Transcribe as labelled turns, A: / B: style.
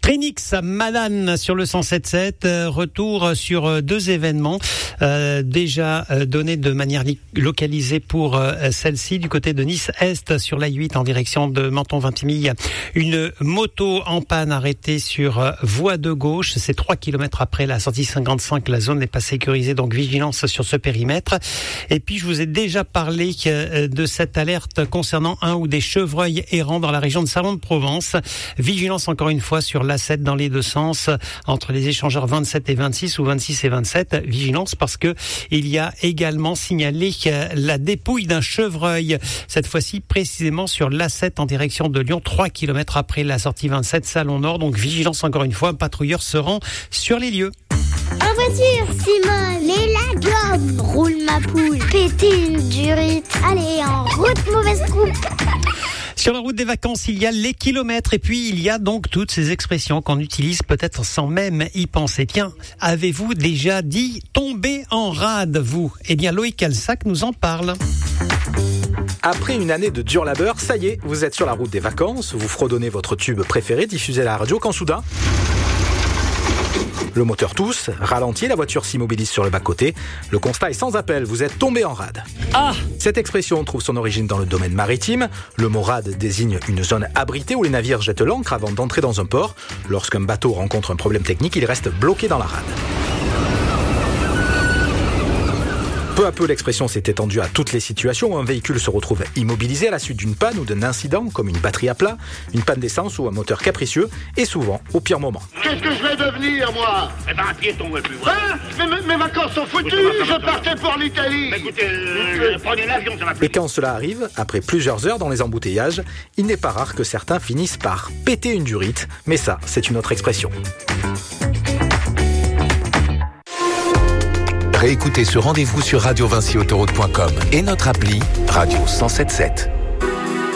A: Trinix, Madane sur le 107.7, retour sur deux événements déjà donnés de manière localisée pour celle-ci du côté de Nice-Est sur l'A8 en direction de Menton-Vintimille. Une moto en panne arrêtée sur voie de gauche, c'est 3 km après la sortie 55, la zone n'est pas sécurisée, donc vigilance sur ce périmètre. Et puis je vous ai déjà parlé de cette alerte concernant un ou des chevreuils errants dans la région de Salon-de-Provence. Vigilance encore une fois sur l'A7 dans les deux sens, entre les échangeurs 27 et 26 ou 26 et 27. Vigilance parce que il y a également signalé la dépouille d'un chevreuil, cette fois-ci précisément sur l'A7 en direction de Lyon, 3 km après la sortie 27 Salon Nord. Donc vigilance encore une fois, un patrouilleur se rend sur les lieux.
B: En voiture, Simone, et la gomme, roule ma poule, péter une durite, allez en route, mauvaise coupe.
A: Sur la route des vacances, il y a les kilomètres et puis il y a donc toutes ces expressions qu'on utilise peut-être sans même y penser. Tiens, avez-vous déjà dit tomber en rade, vous ? Eh bien, Loïc Alsac nous en parle.
C: Après une année de dur labeur, ça y est, vous êtes sur la route des vacances, vous fredonnez votre tube préféré, diffusé à la radio, quand soudain... Le moteur tousse, ralentit, la voiture s'immobilise sur le bas-côté. Le constat est sans appel, vous êtes tombé en rade.
A: Ah !
C: Cette expression trouve son origine dans le domaine maritime. Le mot rade désigne une zone abritée où les navires jettent l'ancre avant d'entrer dans un port. Lorsqu'un bateau rencontre un problème technique, il reste bloqué dans la rade. Peu à peu, l'expression s'est étendue à toutes les situations où un véhicule se retrouve immobilisé à la suite d'une panne ou d'un incident, comme une batterie à plat, une panne d'essence ou un moteur capricieux, et souvent au pire moment.
D: Qu'est-ce que je vais devenir, moi ?
E: Eh ben, un piéton, ouais, plus.
D: Hein ? Mes vacances sont foutues, je partais pour l'Italie.
E: Écoutez, prenez l'avion, ça va plus.
C: Et quand cela arrive, après plusieurs heures dans les embouteillages, il n'est pas rare que certains finissent par péter une durite, mais ça, c'est une autre expression.
F: Réécoutez ce rendez-vous sur radiovincyautoroute.com et notre appli Radio 107.7.